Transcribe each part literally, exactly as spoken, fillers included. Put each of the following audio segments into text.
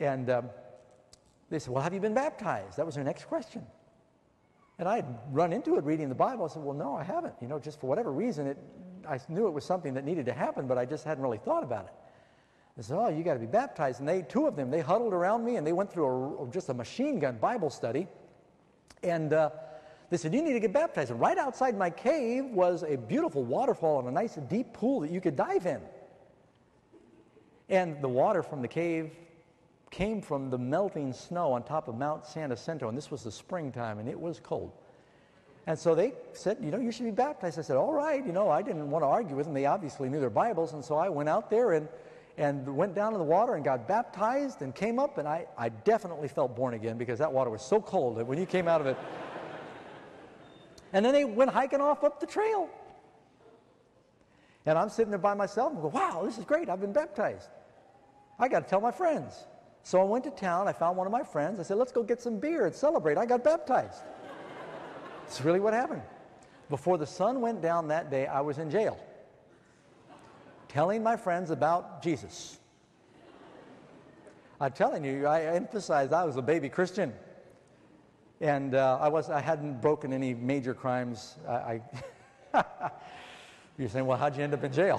And um, they said, well, have you been baptized? That was their next question. And I had run into it reading the Bible. I said, well, no, I haven't. You know, just for whatever reason, it, I knew it was something that needed to happen, but I just hadn't really thought about it. They said, oh, you got to be baptized. And they, two of them, they huddled around me, and they went through a, just a machine gun Bible study. And uh, they said, you need to get baptized. And right outside my cave was a beautiful waterfall and a nice deep pool that you could dive in. And the water from the cave came from the melting snow on top of Mount San Jacinto, and this was the springtime, and it was cold. And so they said, you know, you should be baptized. I said, all right. You know, I didn't want to argue with them. They obviously knew their Bibles, and so I went out there and, and went down in the water and got baptized and came up, and I, I definitely felt born again because that water was so cold that when you came out of it. And then they went hiking off up the trail. And I'm sitting there by myself and go, wow, this is great. I've been baptized. I got to tell my friends. So I went to town, I found one of my friends, I said, let's go get some beer and celebrate. I got baptized. It's really what happened. Before the sun went down that day, I was in jail, telling my friends about Jesus. I'm telling you, I emphasized I was a baby Christian. And uh, I, was, I hadn't broken any major crimes. I, I You're saying, well, how'd you end up in jail?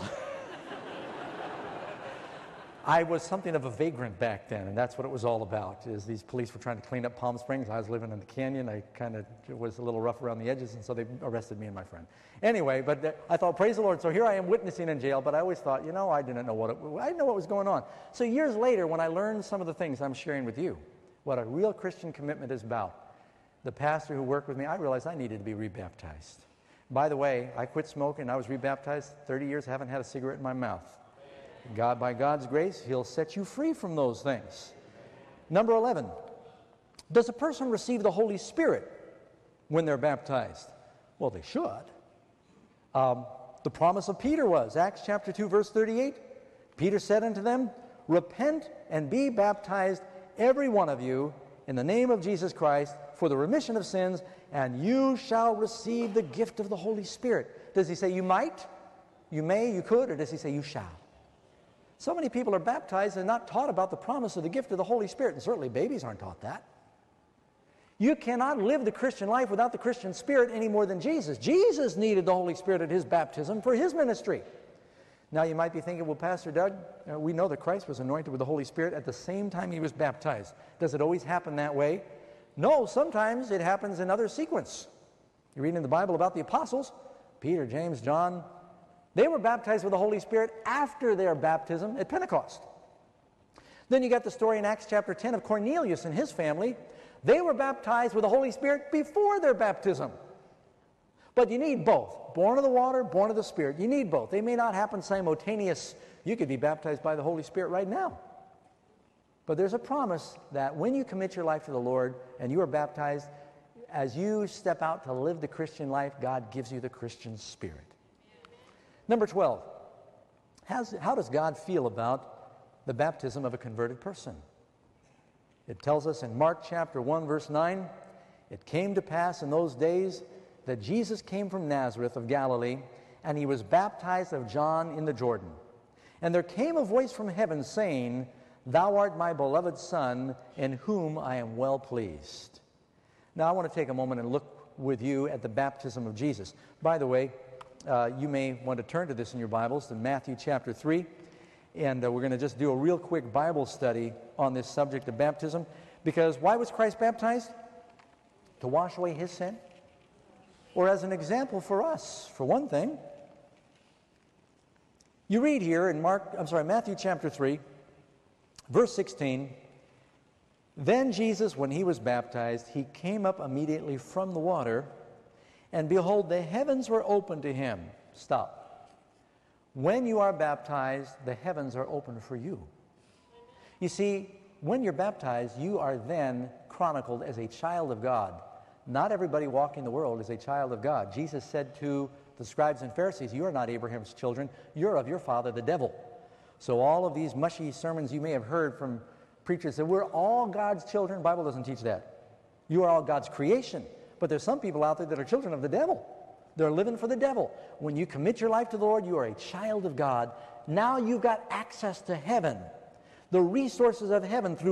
I was something of a vagrant back then, and that's what it was all about, is these police were trying to clean up Palm Springs. I was living in the canyon. I kind of was a little rough around the edges, and so they arrested me and my friend. Anyway, but th- I thought, praise the Lord. So here I am witnessing in jail, but I always thought, you know, I didn't know what it, I didn't know what was going on. So years later, when I learned some of the things I'm sharing with you, what a real Christian commitment is about, the pastor who worked with me, I realized I needed to be rebaptized. By the way, I quit smoking. I was rebaptized. thirty years, haven't had a cigarette in my mouth. God, by God's grace, He'll set you free from those things. Number eleven, does a person receive the Holy Spirit when they're baptized? Well, they should. Um, the promise of Peter was, Acts chapter two, verse thirty-eight, Peter said unto them, repent and be baptized, every one of you, in the name of Jesus Christ, for the remission of sins, and you shall receive the gift of the Holy Spirit. Does He say you might, you may, you could, or does He say you shall? So many people are baptized and not taught about the promise of the gift of the Holy Spirit, and certainly babies aren't taught that. You cannot live the Christian life without the Christian Spirit any more than Jesus. Jesus needed the Holy Spirit at His baptism for His ministry. Now you might be thinking, well, Pastor Doug, uh, we know that Christ was anointed with the Holy Spirit at the same time He was baptized. Does it always happen that way? No, sometimes it happens in other sequence. You read in the Bible about the apostles, Peter, James, John. They were baptized with the Holy Spirit after their baptism at Pentecost. Then you got the story in Acts chapter ten of Cornelius and his family. They were baptized with the Holy Spirit before their baptism. But you need both. Born of the water, born of the Spirit. You need both. They may not happen simultaneous. You could be baptized by the Holy Spirit right now. But there's a promise that when you commit your life to the Lord and you are baptized, as you step out to live the Christian life, God gives you the Christian Spirit. Number twelve, how's, how does God feel about the baptism of a converted person? It tells us in Mark chapter one, verse nine, it came to pass in those days that Jesus came from Nazareth of Galilee, and He was baptized of John in the Jordan. And there came a voice from heaven saying, Thou art my beloved Son, in whom I am well pleased. Now I want to take a moment and look with you at the baptism of Jesus. By the way, Uh, you may want to turn to this in your Bibles, to Matthew chapter three, and uh, we're going to just do a real quick Bible study on this subject of baptism, because why was Christ baptized? To wash away His sin? Or as an example for us, for one thing. You read here in Mark, I'm sorry, Matthew chapter three, verse sixteen, Then Jesus, when He was baptized, He came up immediately from the water, and behold, the heavens were opened to Him. Stop. When you are baptized, the heavens are open for you. You see, when you're baptized, you are then chronicled as a child of God. Not everybody walking the world is a child of God. Jesus said to the scribes and Pharisees, you are not Abraham's children, you're of your father, the devil. So all of these mushy sermons you may have heard from preachers that we're all God's children, the Bible doesn't teach that. You are all God's creation. But there's some people out there that are children of the devil. They're living for the devil. When you commit your life to the Lord, you are a child of God. Now you've got access to heaven, the resources of heaven through